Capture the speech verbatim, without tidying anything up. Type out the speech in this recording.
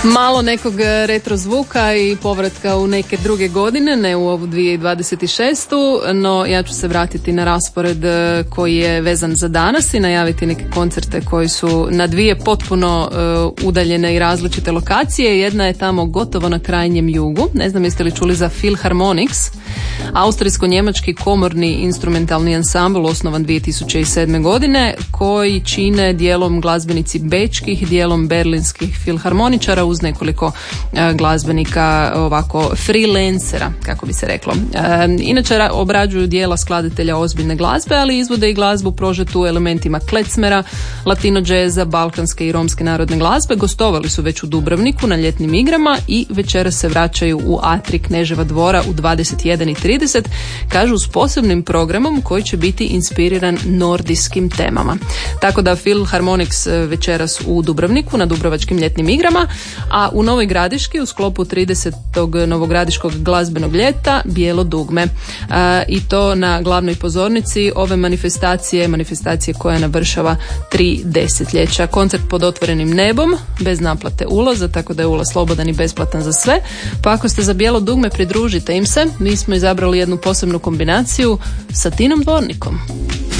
Malo nekog retro zvuka i povratka u neke druge godine, ne u ovu dvije tisuće dvadeset šestu. No ja ću se vratiti na raspored koji je vezan za danas i najaviti neke koncerte koji su na dvije potpuno uh, udaljene i različite lokacije. Jedna je tamo gotovo na krajnjem jugu. Ne znam jeste li čuli za Philharmonics, austrijsko-njemački komorni instrumentalni ansambl osnovan dvije tisuće sedme. godine, koji čine dijelom glazbenici bečkih, dijelom berlinskih filharmoničara uz nekoliko e, glazbenika, ovako freelancera, kako bi se reklo. E, inače obrađuju dijela skladatelja ozbiljne glazbe, ali izvode i glazbu prožetu elementima klecmera, latino džeza, balkanske i romske narodne glazbe. Gostovali su već u Dubrovniku na ljetnim igrama i večeras se vraćaju u Atri Kneževa dvora u dvadeset jedan i trideset, kažu s posebnim programom koji će biti inspiriran nordijskim temama. Tako da Philharmonics večeras u Dubrovniku na Dubrovačkim ljetnim igrama, a u Novoj Gradiški u sklopu tridesetog novogradiškog glazbenog ljeta Bijelo dugme. A, i to na glavnoj pozornici ove manifestacije, manifestacije koja navršava tri desetljeća. Koncert pod otvorenim nebom, bez naplate ulaza, tako da je ulaz slobodan i besplatan za sve. Pa ako ste za Bijelo dugme, pridružite im se. Mi smo izabrali jednu posebnu kombinaciju sa Tinom Dvornikom.